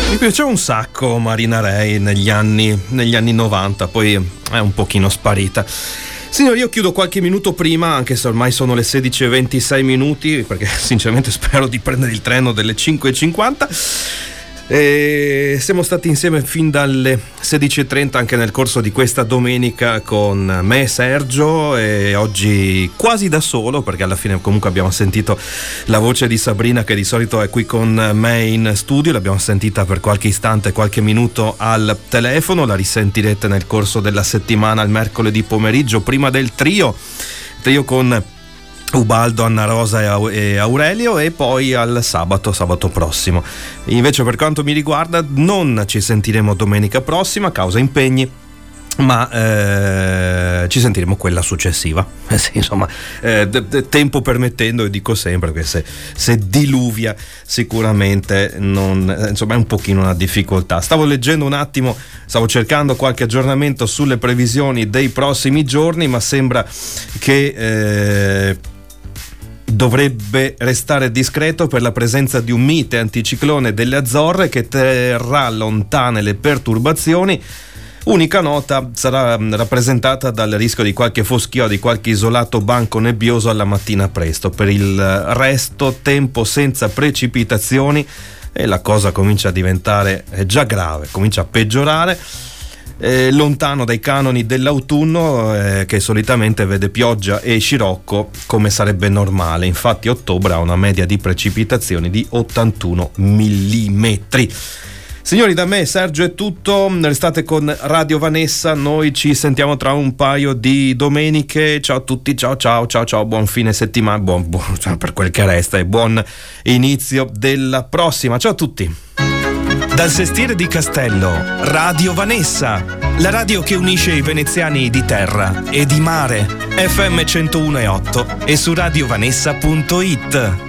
Mi piaceva un sacco Marina Ray negli anni 90, poi è un pochino sparita. Signori, io chiudo qualche minuto prima, anche se ormai sono le 16:26 minuti, perché sinceramente spero di prendere il treno delle 5:50. Siamo stati insieme fin dalle 16:30 anche nel corso di questa domenica con me, Sergio, e oggi quasi da solo, perché alla fine comunque abbiamo sentito la voce di Sabrina, che di solito è qui con me in studio. L'abbiamo sentita per qualche istante, qualche minuto al telefono. La risentirete nel corso della settimana il mercoledì pomeriggio, prima del trio con Ubaldo, Anna Rosa e Aurelio, e poi al sabato prossimo. Invece, per quanto mi riguarda, non ci sentiremo domenica prossima causa impegni, ma ci sentiremo quella successiva. Sì, insomma, tempo permettendo, e dico sempre che se diluvia sicuramente insomma è un pochino una difficoltà. Stavo leggendo un attimo, stavo cercando qualche aggiornamento sulle previsioni dei prossimi giorni, ma sembra che dovrebbe restare discreto per la presenza di un mite anticiclone delle Azzorre che terrà lontane le perturbazioni. Unica nota sarà rappresentata dal rischio di qualche foschio, di qualche isolato banco nebbioso alla mattina presto. Per il resto tempo senza precipitazioni, e la cosa comincia a diventare già grave, comincia a peggiorare. Lontano dai canoni dell'autunno, che solitamente vede pioggia e scirocco come sarebbe normale. Infatti ottobre ha una media di precipitazioni di 81 millimetri. Signori, da me Sergio è tutto, restate con Radio Vanessa, noi ci sentiamo tra un paio di domeniche. Ciao a tutti, ciao, buon fine settimana, buon per quel che resta, e buon inizio della prossima. Ciao a tutti. Dal Sestiere di Castello, Radio Vanessa, la radio che unisce i veneziani di terra e di mare, FM 101.8 e su radiovanessa.it.